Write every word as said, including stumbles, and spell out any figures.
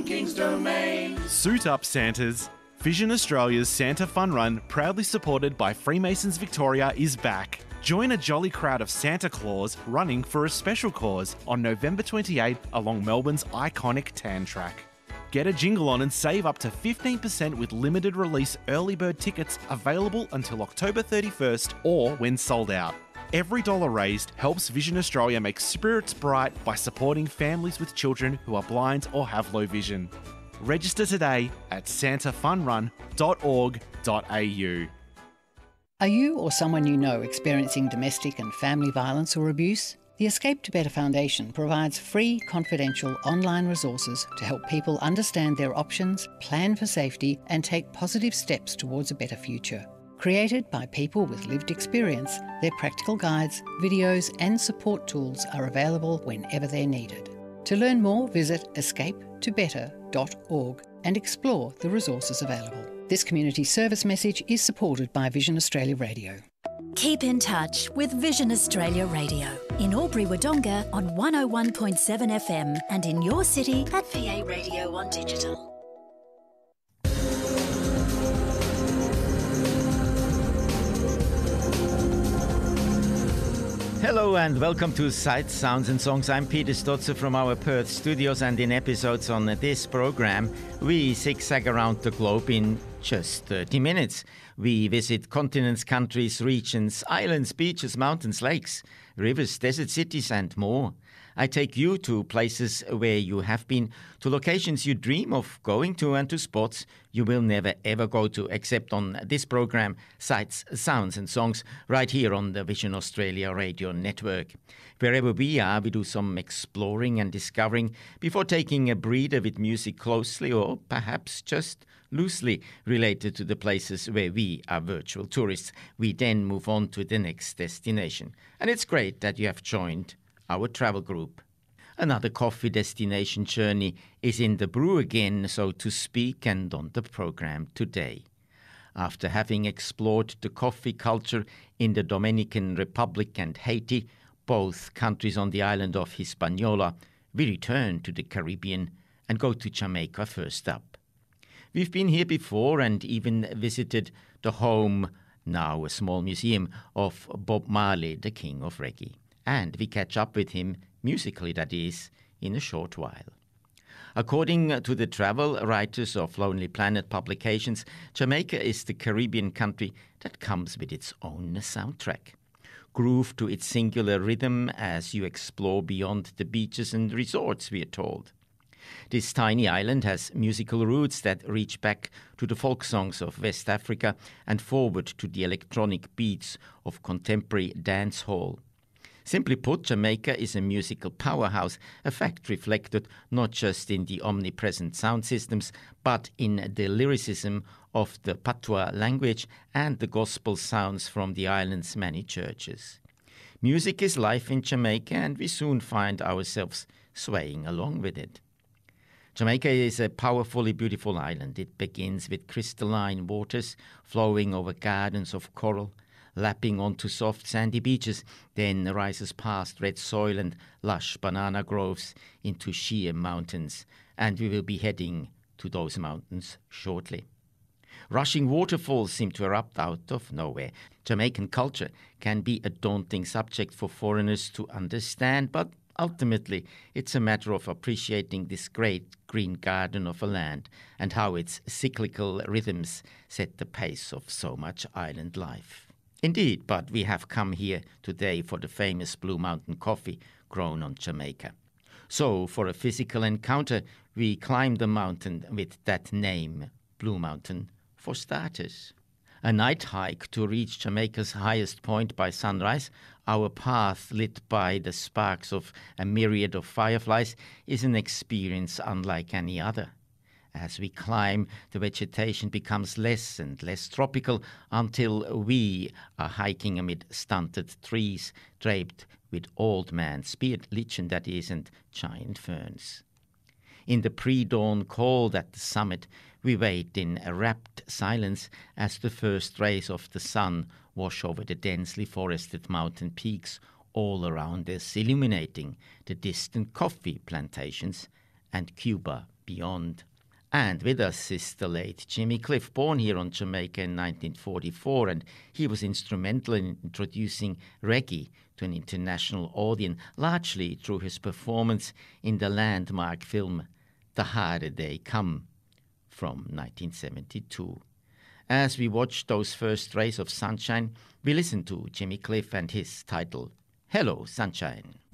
King's Domain. Suit up, Santas. Vision Australia's Santa Fun Run, proudly supported by Freemasons Victoria, is back. Join a jolly crowd of Santa Claus running for a special cause on November twenty-eighth along Melbourne's iconic Tan Track. Get a jingle on and save up to fifteen percent with limited release early bird tickets available until October thirty-first or when sold out. Every dollar raised helps Vision Australia make spirits bright by supporting families with children who are blind or have low vision. Register today at santa fun run dot org dot a u. Are you or someone you know experiencing domestic and family violence or abuse? The Escape to Better Foundation provides free, confidential online resources to help people understand their options, plan for safety, and take positive steps towards a better future. Created by people with lived experience, their practical guides, videos, and support tools are available whenever they're needed. To learn more, visit escape to better dot org and explore the resources available. This community service message is supported by Vision Australia Radio. Keep in touch with Vision Australia Radio in Albury-Wodonga on one oh one point seven F M and in your city at V A Radio on digital. Hello and welcome to Sights, Sounds and Songs. I'm Peter Stotzer from our Perth studios, and in episodes on this program we zigzag around the globe in just thirty minutes. We visit continents, countries, regions, islands, beaches, mountains, lakes, rivers, desert cities and more. I take you to places where you have been, to locations you dream of going to, and to spots you will never ever go to, except on this program, Sights, Sounds and Songs, right here on the Vision Australia Radio Network. Wherever we are, we do some exploring and discovering before taking a breather with music closely or perhaps just loosely related to the places where we are virtual tourists. We then move on to the next destination. And it's great that you have joined our travel group. Another coffee destination journey is in the brew again, so to speak, and on the program today. After having explored the coffee culture in the Dominican Republic and Haiti, both countries on the island of Hispaniola, we return to the Caribbean and go to Jamaica first up. We've been here before and even visited the home, now a small museum, of Bob Marley, the king of reggae. And we catch up with him, musically that is, in a short while. According to the travel writers of Lonely Planet publications, Jamaica is the Caribbean country that comes with its own soundtrack. Groove to its singular rhythm as you explore beyond the beaches and resorts, we are told. This tiny island has musical roots that reach back to the folk songs of West Africa and forward to the electronic beats of contemporary dancehall. Simply put, Jamaica is a musical powerhouse, a fact reflected not just in the omnipresent sound systems, but in the lyricism of the patois language and the gospel sounds from the island's many churches. Music is life in Jamaica, and we soon find ourselves swaying along with it. Jamaica is a powerfully beautiful island. It begins with crystalline waters flowing over gardens of coral, lapping onto soft sandy beaches, then rises past red soil and lush banana groves into sheer mountains, and we will be heading to those mountains shortly. Rushing waterfalls seem to erupt out of nowhere. Jamaican culture can be a daunting subject for foreigners to understand, but ultimately it's a matter of appreciating this great green garden of a land and how its cyclical rhythms set the pace of so much island life. Indeed, but we have come here today for the famous Blue Mountain coffee grown on Jamaica. So, for a physical encounter, we climb the mountain with that name, Blue Mountain, for starters. A night hike to reach Jamaica's highest point by sunrise, our path lit by the sparks of a myriad of fireflies, is an experience unlike any other. As we climb, the vegetation becomes less and less tropical until we are hiking amid stunted trees draped with old man spear lichen, that is, and giant ferns. In the pre-dawn cold at the summit, we wait in a rapt silence as the first rays of the sun wash over the densely forested mountain peaks all around us, illuminating the distant coffee plantations and Cuba beyond. And with us is the late Jimmy Cliff, born here on Jamaica in nineteen forty-four, and he was instrumental in introducing reggae to an international audience, largely through his performance in the landmark film The Harder They Come from nineteen seventy-two. As we watch those first rays of sunshine, we listen to Jimmy Cliff and his title, Hello, Sunshine.